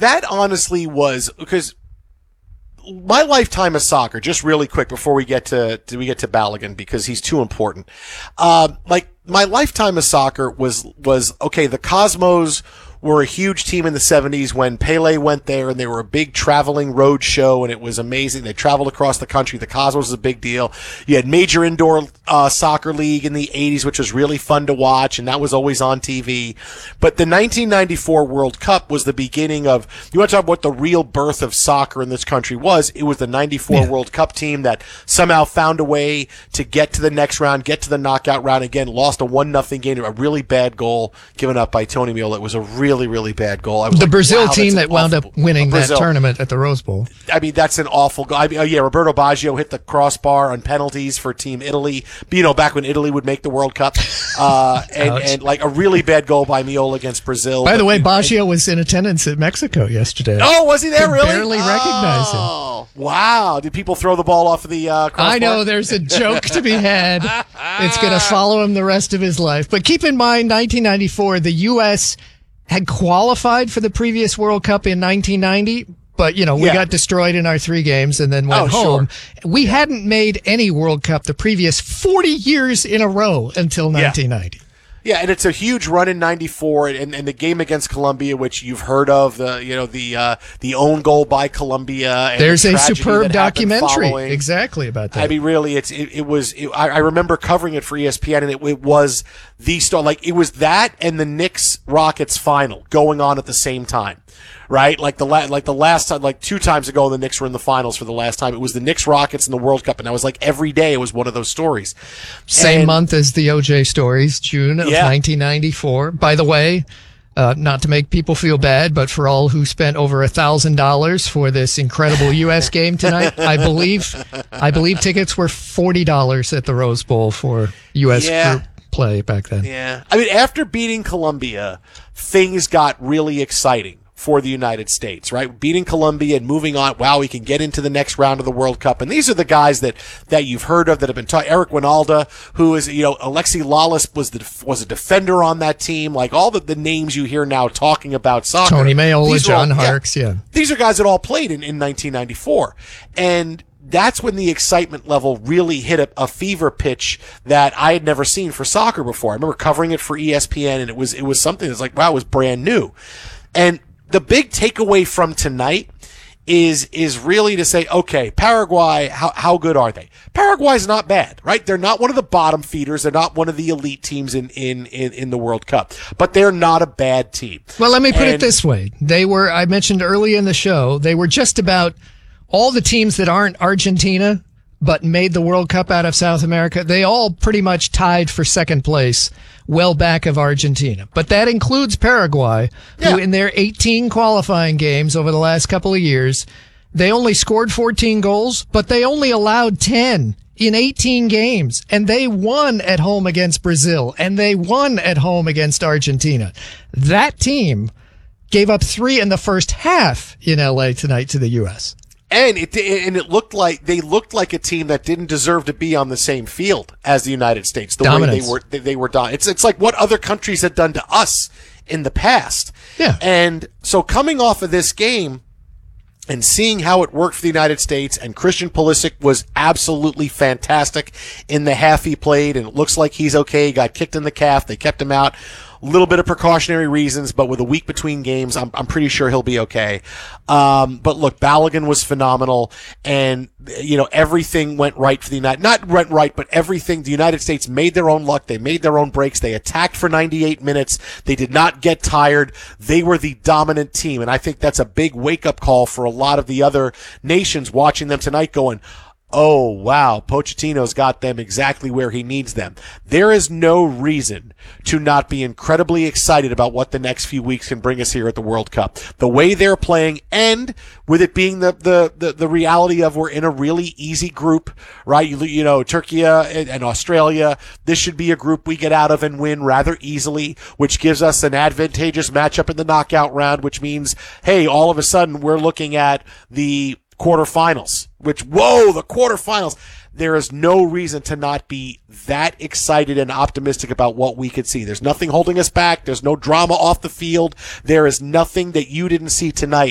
that honestly was because my lifetime of soccer, just really quick before we get to Balogun because he's too important. Like my lifetime of soccer was okay. The Cosmos were a huge team in the 70s when Pele went there, and they were a big traveling road show, and it was amazing. They traveled across the country. The Cosmos was a big deal. You had Major Indoor Soccer League in the 80s, which was really fun to watch, and that was always on TV. But the 1994 World Cup was the beginning of, you want to talk about what the real birth of soccer in this country was. It was the 94 World Cup team that somehow found a way to get to the next round, get to the knockout round again, lost a 1-0 game to a really bad goal given up by Tony Meola. It was a really bad goal. The Brazil team that wound up winning that tournament at the Rose Bowl. I mean, that's an awful goal. Roberto Baggio hit the crossbar on penalties for Team Italy. Back when Italy would make the World Cup. And like a really bad goal by Meola against Brazil. By the way, Baggio was in attendance at Mexico yesterday. Oh, was he there really? Barely recognize him. Wow. Did people throw the ball off of the crossbar? I know there's a joke to be had. It's going to follow him the rest of his life. But keep in mind, 1994, the U.S. had qualified for the previous World Cup in 1990, but, we got destroyed in our 3 games and then went home. Sure. We hadn't made any World Cup the previous 40 years in a row until 1990. Yeah, and it's a huge run in '94, and the game against Colombia, which you've heard of, the own goal by Colombia. And there's a superb documentary exactly about that. I mean, really, I remember covering it for ESPN, and it was the story. Like it was that and the Knicks Rockets final going on at the same time. Right, like the last time, like 2 times ago, the Knicks were in the finals for the last time. It was the Knicks Rockets in the World Cup, and I was like every day it was one of those stories. Same month as the OJ stories, June of 1994. By the way, not to make people feel bad, but for all who spent over $1,000 for this incredible U.S. game tonight, I believe tickets were $40 at the Rose Bowl for U.S. group play back then. Yeah, I mean, after beating Colombia, things got really exciting for the United States, right? Beating Colombia and moving on. Wow, we can get into the next round of the World Cup. And these are the guys that you've heard of that have been taught. Eric Winalda, who is, Alexi Lawless was a defender on that team. Like all the names you hear now talking about soccer. Tony Meola, John Harkes, These are guys that all played in 1994. And that's when the excitement level really hit a fever pitch that I had never seen for soccer before. I remember covering it for ESPN, and it was something that's like, wow, it was brand new. And the big takeaway from tonight is really to say, okay, Paraguay, how good are they? Paraguay's not bad, right? They're not one of the bottom feeders. They're not one of the elite teams in the World Cup, but they're not a bad team. Well, let me put it this way. I mentioned early in the show, they were just about all the teams that aren't Argentina but made the World Cup out of South America. They all pretty much tied for second place, well back of Argentina. But that includes Paraguay, who in their 18 qualifying games over the last couple of years, they only scored 14 goals, but they only allowed 10 in 18 games. And they won at home against Brazil, and they won at home against Argentina. That team gave up 3 in the first half in LA tonight to the U.S. And it looked like they looked like a team that didn't deserve to be on the same field as the United States. The Dominance. way they were done. It's like what other countries had done to us in the past. Yeah. And so coming off of this game and seeing how it worked for the United States, and Christian Pulisic was absolutely fantastic in the half he played, and it looks like he's okay. He got kicked in the calf. They kept him out. A little bit of precautionary reasons, but with a week between games, I'm pretty sure he'll be okay. But look, Balogun was phenomenal, and everything went right for the not went right, but everything. The United States made their own luck. They made their own breaks. They attacked for 98 minutes. They did not get tired. They were the dominant team, and I think that's a big wake up call for a lot of the other nations watching them tonight, going, oh, wow, Pochettino's got them exactly where he needs them. There is no reason to not be incredibly excited about what the next few weeks can bring us here at the World Cup. The way they're playing, and with it being the reality of we're in a really easy group, right? Turkey and Australia, this should be a group we get out of and win rather easily, which gives us an advantageous matchup in the knockout round, which means, hey, all of a sudden we're looking at the quarterfinals, the quarterfinals. There is no reason to not be that excited and optimistic about what we could see. There's nothing holding us back. There's no drama off the field. There is nothing that you didn't see tonight